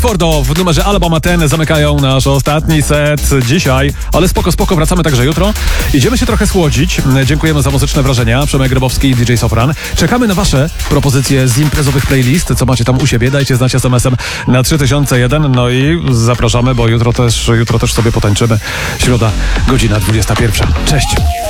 Fordo w numerze Alabama 10 zamykają nasz ostatni set dzisiaj, ale spoko, wracamy także jutro. Idziemy się trochę słodzić. Dziękujemy za muzyczne wrażenia. Przemek Grabowski i DJ Sofran. Czekamy na wasze propozycje z imprezowych playlist, co macie tam u siebie. Dajcie znać SMS-em na 3001. No i zapraszamy, bo jutro też sobie potańczymy. Środa, godzina 21. Cześć.